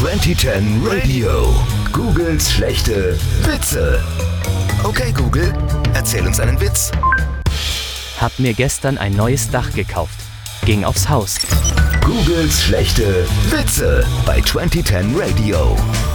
2010 Radio. Googles schlechte Witze. Okay, Google, erzähl uns einen Witz. Hab mir gestern ein neues Dach gekauft. Ging aufs Haus. Googles schlechte Witze bei 2010 Radio.